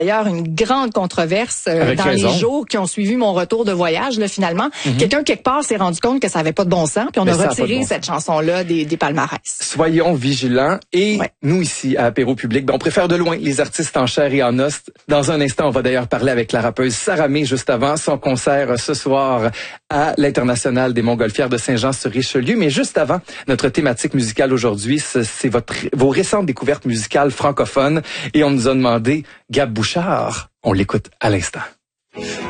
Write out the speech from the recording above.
D'ailleurs, une grande controverse dans les jours qui ont suivi mon retour de voyage. Là, finalement, quelqu'un quelque part s'est rendu compte que ça avait pas de bon sens, puis on a retiré cette chanson-là des palmarès. Soyons vigilants et nous ici à Apéro Public, on préfère de loin les artistes en chair et en os. Dans un instant, on va d'ailleurs parler avec la rappeuse Sarah May juste avant son concert ce soir à l'International des Montgolfières de Saint-Jean-sur-Richelieu. Mais juste avant, notre thématique musicale aujourd'hui, c'est vos récentes découvertes musicales francophones et on nous a demandé Gab Bouchard. On l'écoute à l'instant.